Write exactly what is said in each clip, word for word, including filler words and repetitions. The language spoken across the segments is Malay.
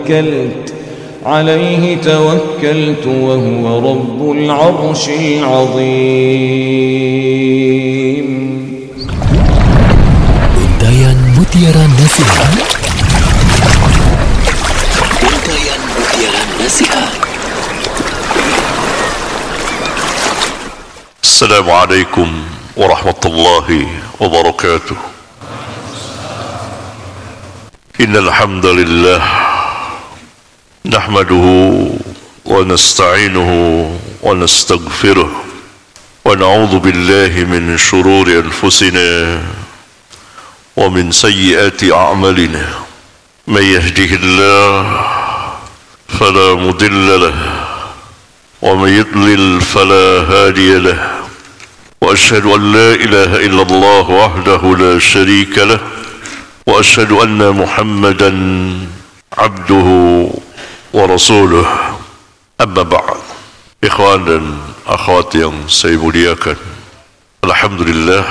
توكلت عليه توكلت وهو رب العرش العظيم. Untayan Mutiara Nasihat. Untayan Mutiara Nasihat. Assalamualaikum warahmatullahi wabarakatuh. Innal hamdalillah nahmaduhu wa nasta'inuhu wa nastaghfiruh wa na'udzu billahi min shururi anfusina wa min sayyiati a'malina. May yahdihillahu fala mudilla lahu wa may yudlil fala hadiya lahu. Wa ashhadu an la ilaha illallah wahdahu la sharika lahu wa ashhadu anna Muhammadan abduhu wa rasuluh. Amma ba'd. Ikhwan dan akhwat yang saya muliakan, alhamdulillah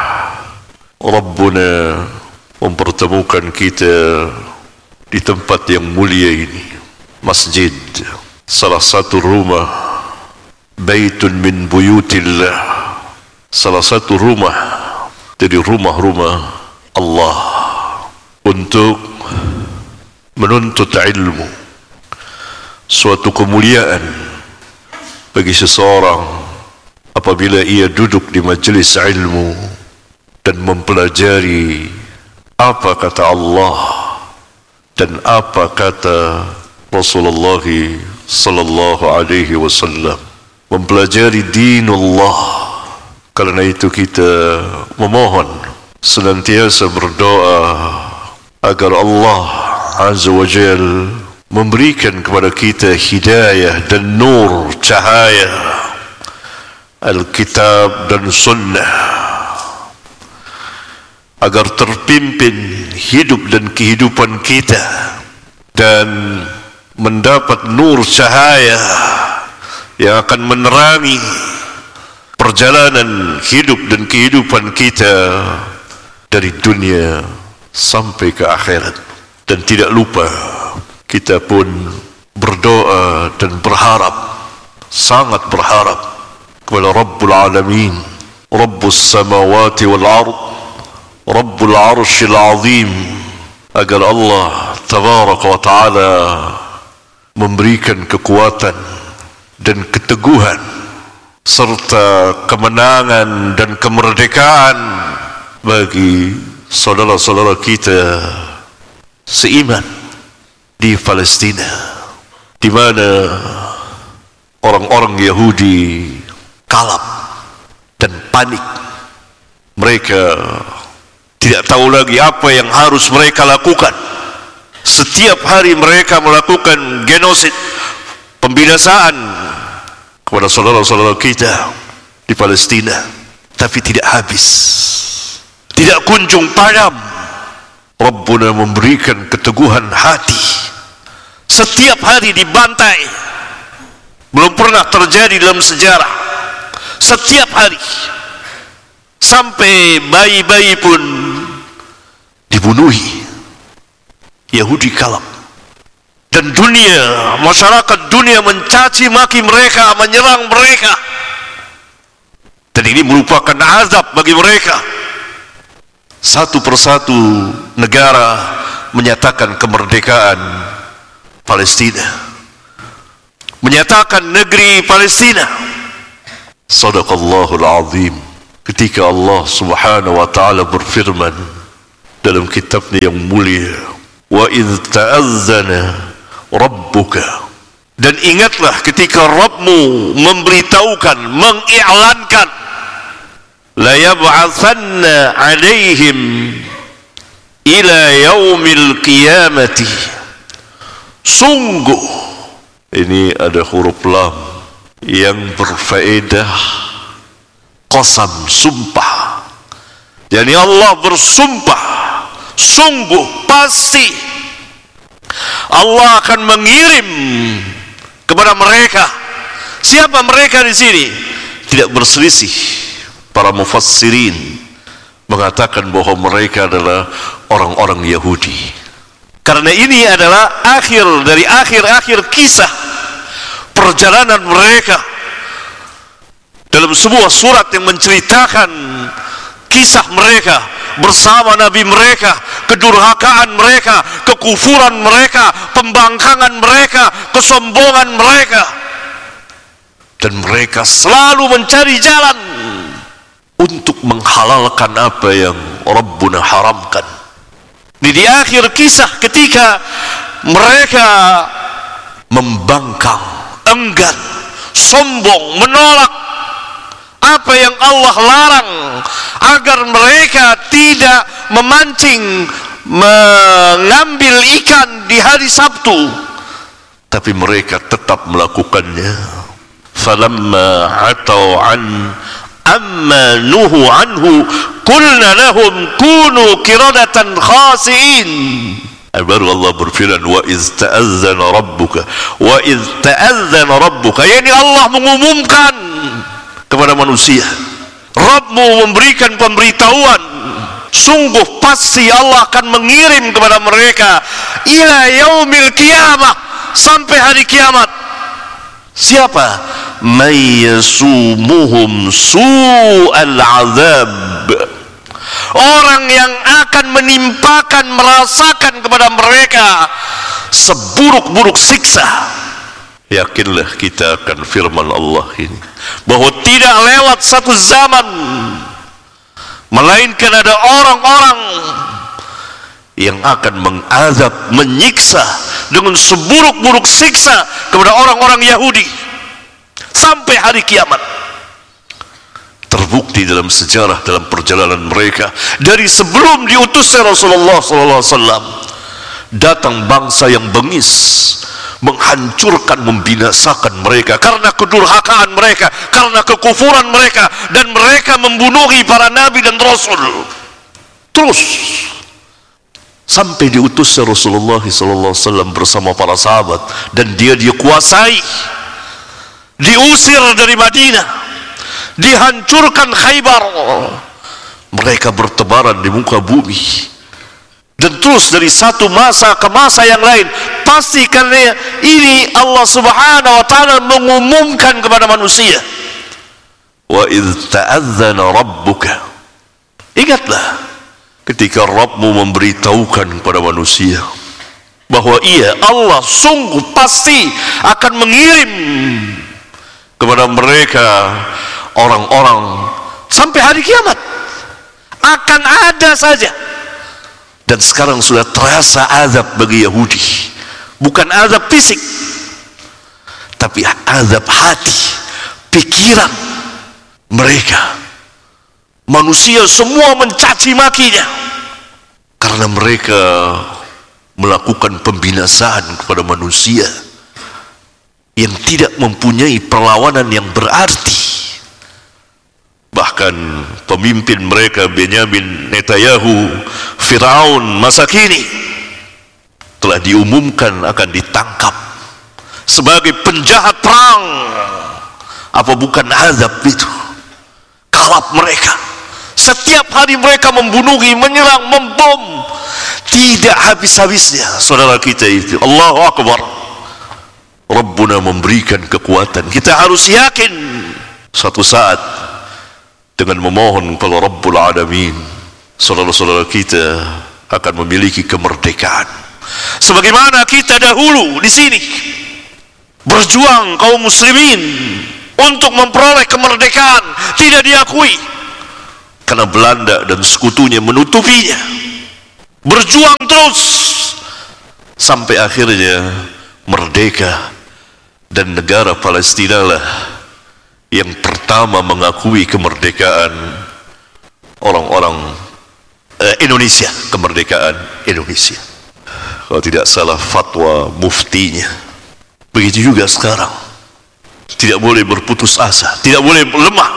Rabbuna mempertemukan kita di tempat yang mulia ini, masjid, salah satu rumah, baitun min buyutillah, salah satu rumah dari rumah-rumah Allah, untuk menuntut ilmu. Suatu kemuliaan bagi seseorang apabila ia duduk di majlis ilmu dan mempelajari apa kata Allah dan apa kata Rasulullah sallallahu alaihi wasallam, mempelajari dinullah. Karena itu kita memohon, senantiasa berdoa agar Allah Azza wa Jal memberikan kepada kita hidayah dan nur, cahaya Alkitab dan Sunnah, agar terpimpin hidup dan kehidupan kita dan mendapat nur cahaya yang akan menerangi perjalanan hidup dan kehidupan kita dari dunia sampai ke akhirat. Dan tidak lupa, kita pun berdoa dan berharap, sangat berharap kepada Rabbul Alamin, Rabbus Samawati wal Ard, Rabbul Arshil Azim, agar Allah Tabaraka wa Ta'ala memberikan kekuatan dan keteguhan serta kemenangan dan kemerdekaan bagi saudara-saudara kita seiman di Palestina, di mana orang-orang Yahudi kalap dan panik. Mereka tidak tahu lagi apa yang harus mereka lakukan. Setiap hari mereka melakukan genosid, pembinasaan kepada saudara-saudara kita di Palestina, tapi tidak habis, tidak kunjung padam. Rabbuna memberikan keteguhan hati. Setiap hari dibantai, belum pernah terjadi dalam sejarah. Setiap hari, sampai bayi-bayi pun dibunuhi. Yahudi kalap, dan dunia, masyarakat dunia mencaci maki mereka, menyerang mereka, dan ini merupakan azab bagi mereka. Satu persatu negara menyatakan kemerdekaan Palestina, menyatakan negeri Palestina. Sadaqallahul azim. Ketika Allah subhanahu wa ta'ala berfirman dalam kitabnya yang mulia, wa idh ta'azzana rabbuka, dan ingatlah ketika Rabbmu memberitahukan, mengiklankan, la yab'atsanna 'alaihim ila yaumil qiyamati. Sungguh, ini ada huruf lam yang berfaedah qasam, sumpah. Yani Allah bersumpah, sungguh, pasti Allah akan mengirim kepada mereka. Siapa mereka di sini? Tidak berselisih. Para mufassirin mengatakan bahwa mereka adalah orang-orang Yahudi. Karena ini adalah akhir dari akhir-akhir kisah perjalanan mereka dalam sebuah surat yang menceritakan kisah mereka bersama Nabi mereka, kedurhakaan mereka, kekufuran mereka, pembangkangan mereka, kesombongan mereka, dan mereka selalu mencari jalan untuk menghalalkan apa yang Rabbuna haramkan. Ini di akhir kisah ketika mereka membangkang, enggan, sombong, menolak apa yang Allah larang, agar mereka tidak memancing, mengambil ikan di hari Sabtu, tapi mereka tetap melakukannya. Falamma atau an amma nuhu anhu qulna lahum kunu qiradatan khasiin. Baru Allah berfirman, wa iz ta'azzana rabbuka wa iz ta'azzana rabbuka, yakni Allah mengumumkan kepada manusia, Rabbmu memberikan pemberitahuan, sungguh pasti Allah akan mengirim kepada mereka ila yaumil qiyamah, sampai hari kiamat. Siapa? May yasumuhum su'al azab, orang yang akan menimpakan, merasakan kepada mereka seburuk-buruk siksa. Yakinlah kita akan firman Allah ini, bahwa tidak lewat satu zaman melainkan ada orang-orang yang akan mengazab, menyiksa dengan seburuk-buruk siksa kepada orang-orang Yahudi sampai hari kiamat. Terbukti dalam sejarah, dalam perjalanan mereka dari sebelum diutusnya Rasulullah sallallahu alaihi wasallam, datang bangsa yang bengis, menghancurkan, membinasakan mereka karena kedurhakaan mereka, karena kekufuran mereka, dan mereka membunuhi para nabi dan rasul. Terus sampai diutusnya Rasulullah sallallahu alaihi wasallam bersama para sahabat, dan dia dia kuasai, diusir dari Madinah, dihancurkan Khaybar, mereka bertebaran di muka bumi. Dan terus dari satu masa ke masa yang lain, pasti karena ini Allah subhanahu wa ta'ala mengumumkan kepada manusia, wa idh ta'adzana rabbuka, ingatlah ketika Rabbmu memberitahukan kepada manusia bahwa ia Allah sungguh pasti akan mengirim kepada mereka orang-orang sampai hari kiamat, akan ada saja. Dan sekarang sudah terasa azab bagi Yahudi, bukan azab fisik, tapi azab hati, pikiran mereka. Manusia semua mencaci makinya karena mereka melakukan pembinasaan kepada manusia yang tidak mempunyai perlawanan yang berarti. Bahkan pemimpin mereka Benyamin Netanyahu, Firaun masa kini, telah diumumkan akan ditangkap sebagai penjahat perang. Apa bukan azab itu? Kalap mereka, setiap hari mereka membunuhi, menyerang, membom, tidak habis-habisnya. Saudara kita itu, Allahu Akbar, Rabbuna memberikan kekuatan. Kita harus yakin suatu saat dengan memohon kepada Rabbul Alamin, saudara-saudara kita akan memiliki kemerdekaan. Sebagaimana kita dahulu di sini berjuang kaum muslimin untuk memperoleh kemerdekaan, tidak diakui karena Belanda dan sekutunya menutupinya. Berjuang terus sampai akhirnya merdeka, dan negara Palestina lah yang pertama mengakui kemerdekaan orang-orang eh, Indonesia, kemerdekaan Indonesia. Kalau tidak salah fatwa muftinya. Begitu juga sekarang, tidak boleh berputus asa, tidak boleh lemah.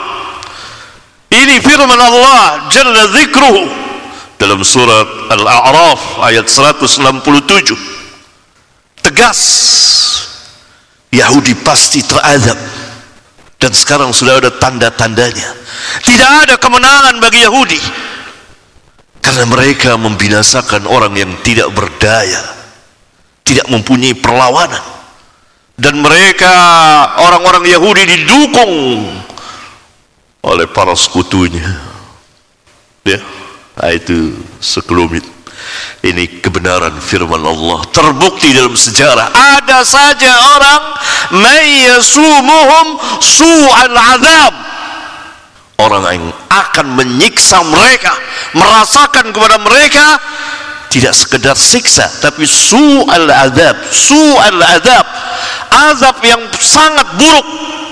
Ini firman Allah Jalla Dzikruhu dalam surat Al-A'raf ayat seratus enam puluh tujuh, tegas, Yahudi pasti terazab. Dan sekarang sudah ada tanda-tandanya. Tidak ada kemenangan bagi Yahudi Karena mereka membinasakan orang yang tidak berdaya, tidak mempunyai perlawanan. Dan mereka, orang-orang Yahudi, didukung oleh para sekutunya. Ya, itu sekelumit. Ini kebenaran firman Allah, terbukti dalam sejarah. Ada saja orang mayyasumuhum su'al azab, orang yang akan menyiksa mereka, merasakan kepada mereka tidak sekedar siksa, tapi su'al azab, su'al azab, azab yang sangat buruk.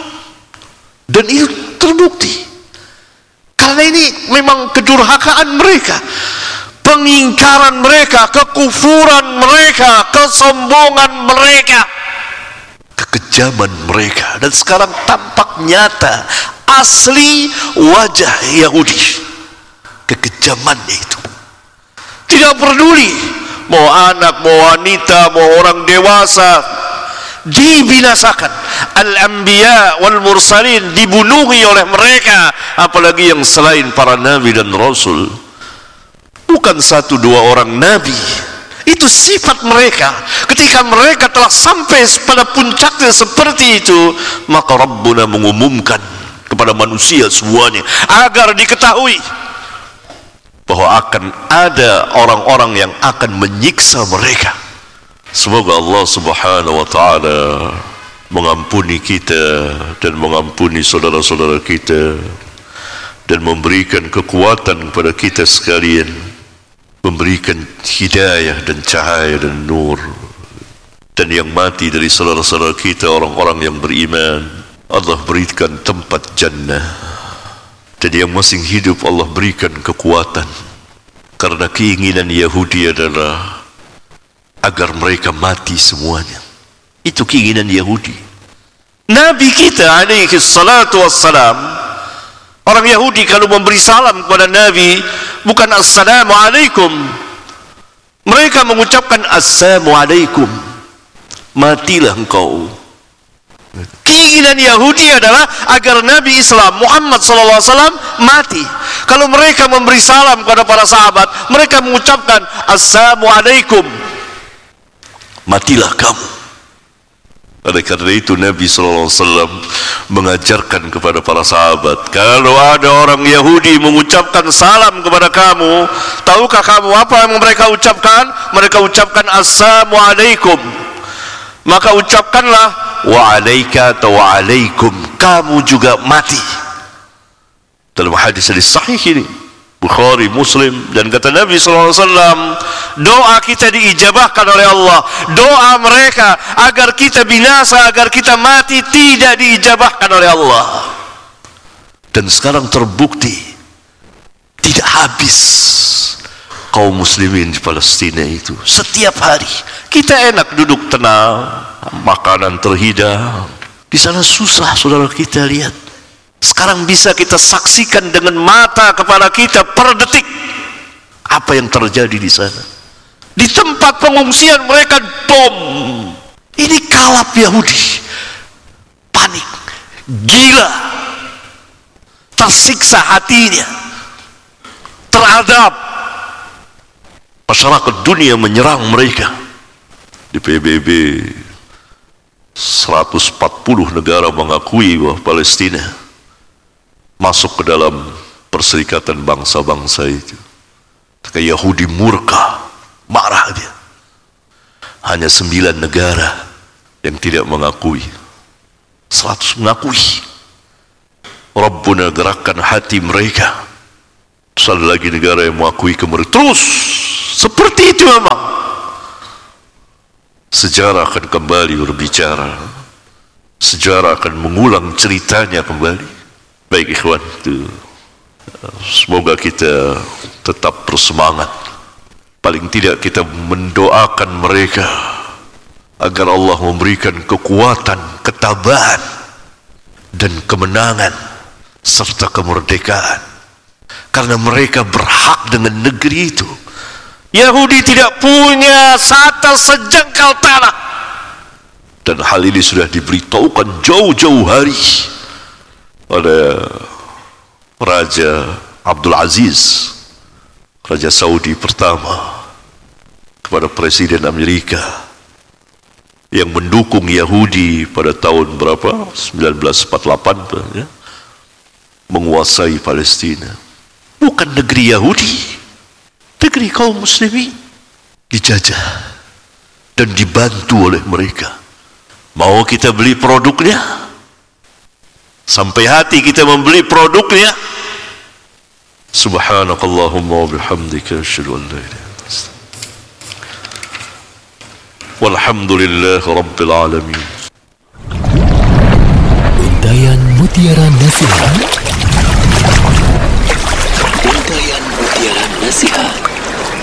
Dan itu terbukti karena ini memang kedurhakaan mereka, pengingkaran mereka, kekufuran mereka, kesombongan mereka, kekejaman mereka. Dan sekarang tampak nyata asli wajah Yahudi, kekejamannya itu. Tidak peduli mau anak, mau wanita, mau orang dewasa, dibinasakan. Al-anbiya wal mursalin dibunuhi oleh mereka, apalagi yang selain para nabi dan rasul. Bukan satu dua orang nabi, itu sifat mereka. Ketika mereka telah sampai pada puncaknya seperti itu, maka Rabbuna mengumumkan kepada manusia semuanya agar diketahui bahwa akan ada orang-orang yang akan menyiksa mereka. Semoga Allah Subhanahu wa taala mengampuni kita dan mengampuni saudara-saudara kita dan memberikan kekuatan kepada kita sekalian, memberikan hidayah dan cahaya dan nur. Dan yang mati dari saudara-saudara kita, orang-orang yang beriman, Allah berikan tempat jannah. Dan yang masih hidup Allah berikan kekuatan. Karena keinginan Yahudi adalah agar mereka mati semuanya. Itu keinginan Yahudi. Nabi kita alaihi salatu wassalam, orang Yahudi kalau memberi salam kepada Nabi bukan assalamu alaikum, mereka mengucapkan assalamu alaikum, matilah engkau. Keinginan Yahudi adalah agar Nabi Islam Muhammad sallallahu alaihi wasallam mati. Kalau mereka memberi salam kepada para sahabat, mereka mengucapkan assalamu alaikum, matilah kamu. Oleh karena itu Nabi sallallahu alaihi wasallam mengajarkan kepada para sahabat, kalau ada orang Yahudi mengucapkan salam kepada kamu, tahukah kamu apa yang mereka ucapkan? Mereka ucapkan assalamu alaikum. Maka ucapkanlah wa alaika atau wa alaikum, kamu juga mati. Dalam hadis hadis sahih ini Bukhari, Muslim, dan kata Nabi sallallahu alaihi wasallam, doa kita diijabahkan oleh Allah. Doa mereka agar kita binasa, agar kita mati, tidak diijabahkan oleh Allah. Dan sekarang terbukti tidak habis kaum muslimin di Palestina itu. Setiap hari kita enak duduk tenang, makanan terhidang. Di sana susah, saudara kita lihat. Sekarang bisa kita saksikan dengan mata kepala kita per detik apa yang terjadi di sana. Di tempat pengungsian mereka bom. Ini kalap Yahudi, panik, gila, tersiksa hatinya, teradab. Masyarakat dunia menyerang mereka. Di P B B seratus empat puluh negara mengakui bahwa Palestina masuk ke dalam perserikatan bangsa-bangsa itu. Ketika Yahudi murka, marah dia. Hanya sembilan negara yang tidak mengakui. Seratus mengakui. Rabbuna gerakkan hati mereka. Terus ada lagi negara yang mengakui kemerdekaan. Terus seperti itu memang. Sejarah akan kembali berbicara. Sejarah akan mengulang ceritanya kembali. Baik ikhwan, itu semoga kita tetap bersemangat. Paling tidak kita mendoakan mereka agar Allah memberikan kekuatan, ketabahan dan kemenangan serta kemerdekaan. Karena mereka berhak dengan negeri itu. Yahudi tidak punya satu sejengkal tanah. Dan hal ini sudah diberitahukan jauh-jauh hari oleh Raja Abdul Aziz Raja Saudi pertama, kepada Presiden Amerika yang mendukung Yahudi pada tahun berapa? sembilan belas empat puluh lapan, ya, menguasai Palestina. Bukan negeri Yahudi, negeri kaum muslimin dijajah dan dibantu oleh mereka. Mau kita beli produknya? Sampai hati kita membeli produknya? Subhanakallahumma wa bihamdika asyhadu an la ilaha illa anta walhamdulillahi rabbil alamin. Untayan Mutiara Nasihat. Untayan Mutiara Nasihat.